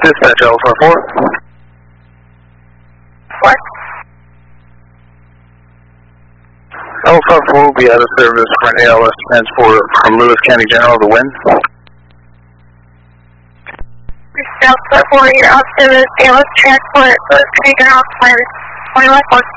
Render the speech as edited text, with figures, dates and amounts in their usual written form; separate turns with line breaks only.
Dispatch Alpha 4.
What?
Alpha 4 will be out of service for an ALS transport from Lewis County General to Wynn.
Alpha 4, you're out service, ALS transport, Lewis County General, 2114.